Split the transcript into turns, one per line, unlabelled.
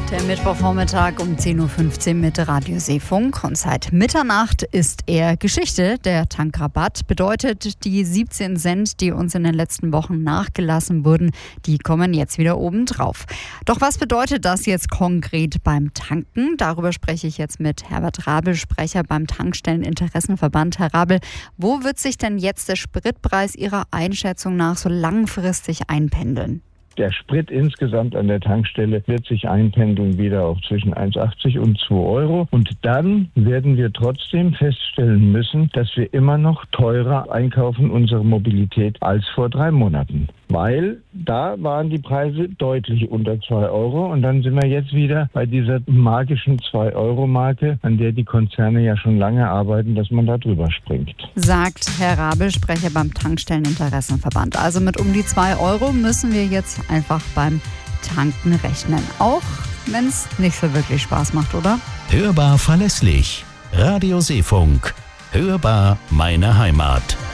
Der Mittwochvormittag um 10.15 Uhr mit Radio Seefunk. Und seit Mitternacht ist er Geschichte. Der Tankrabatt bedeutet, die 17 Cent, die uns in den letzten Wochen nachgelassen wurden, die kommen jetzt wieder obendrauf. Doch was bedeutet das jetzt konkret beim Tanken? Darüber spreche ich jetzt mit Herbert Rabel, Sprecher beim Tankstelleninteressenverband. Herr Rabel, wo wird sich denn jetzt der Spritpreis Ihrer Einschätzung nach so langfristig einpendeln?
Der Sprit insgesamt an der Tankstelle wird sich einpendeln wieder auf zwischen 1,80 und 2 Euro. Und dann werden wir trotzdem feststellen müssen, dass wir immer noch teurer einkaufen, unsere Mobilität, als vor 3 Monaten. Weil da waren die Preise deutlich unter 2 Euro. Und dann sind wir jetzt wieder bei dieser magischen 2-Euro-Marke, an der die Konzerne ja schon lange arbeiten, dass man da drüber springt.
Sagt Herr Rabel, Sprecher beim Tankstelleninteressenverband. Also mit um die 2 Euro müssen wir jetzt einfach beim Tanken rechnen. Auch wenn es nicht so wirklich Spaß macht, oder?
Hörbar verlässlich. Radio Seefunk. Hörbar meine Heimat.